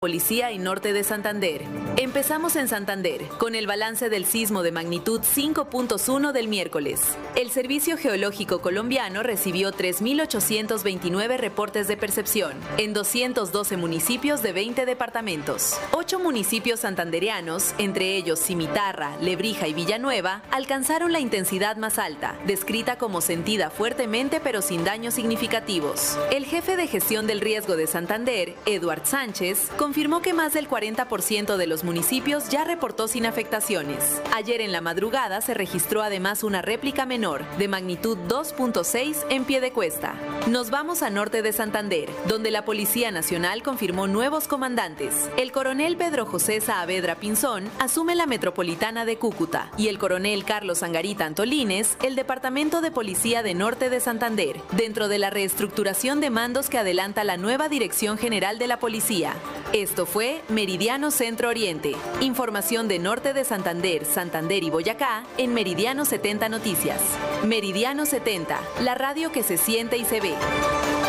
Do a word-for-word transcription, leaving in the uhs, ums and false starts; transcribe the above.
Policía y Norte de Santander. Empezamos en Santander, con el balance del sismo de magnitud cinco punto uno del miércoles. El Servicio Geológico Colombiano recibió tres mil ochocientos veintinueve reportes de percepción en doscientos doce municipios de veinte departamentos. Ocho municipios santandereanos, entre ellos Cimitarra, Lebrija y Villanueva, alcanzaron la intensidad más alta, descrita como sentida fuertemente pero sin daños significativos. El jefe de gestión del riesgo de Santander, Eduard Sánchez, confirmó que más del cuarenta por ciento de los municipios ya reportó sin afectaciones. Ayer en la madrugada se registró además una réplica menor, de magnitud dos punto seis en Piedecuesta. Nos vamos a Norte de Santander, donde la Policía Nacional confirmó nuevos comandantes. El coronel Pedro José Saavedra Pinzón asume la metropolitana de Cúcuta y el coronel Carlos Angarita Antolines el Departamento de Policía de Norte de Santander, dentro de la reestructuración de mandos que adelanta la nueva Dirección General de la Policía. Esto fue Meridiano Centro Oriente. Información de Norte de Santander, Santander y Boyacá en Meridiano setenta Noticias. Meridiano setenta, la radio que se siente y se ve.